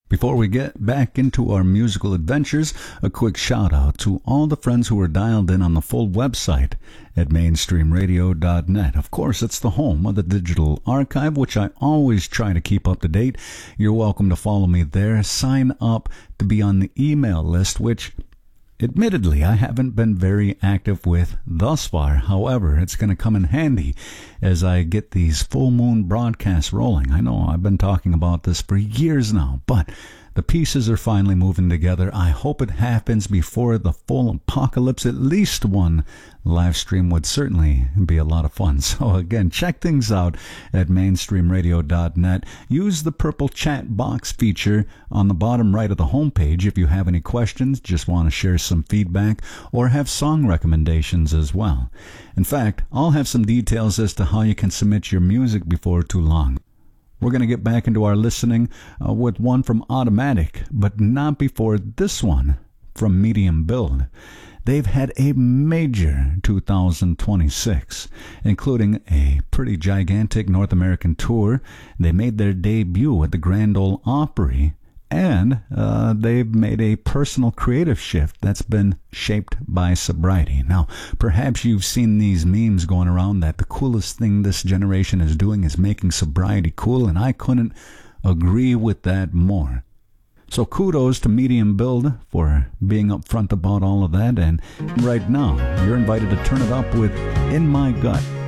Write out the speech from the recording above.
Before we get back into our musical adventures, a quick shout out to all the friends who are dialed in on the full website at mainstreamradio.net. Of course, it's the home of the digital archive, which I always try to keep up to date. You're welcome to follow me there. Sign up to be on the email list, which admittedly, I haven't been very active with thus far. However, it's going to come in handy as I get these full moon broadcasts rolling. I know I've been talking about this for years now, but the pieces are finally moving together. I hope it happens before the full apocalypse. At least one live stream would certainly be a lot of fun. So again, check things out at mainstreamradio.net. Use the purple chat box feature on the bottom right of the homepage if you have any questions, just want to share some feedback, or have song recommendations as well. In fact, I'll have some details as to how you can submit your music before too long. We're going to get back into our listening with one from Automatic, but not before this one from Medium Build. They've had a major 2026, including a pretty gigantic North American tour. They made their debut at the Grand Ole Opry, and they've made a personal creative shift that's been shaped by sobriety. Now, perhaps you've seen these memes going around that the coolest thing this generation is doing is making sobriety cool, and I couldn't agree with that more. So kudos to Medium Build for being upfront about all of that, and right now, you're invited to turn it up with In My Gut.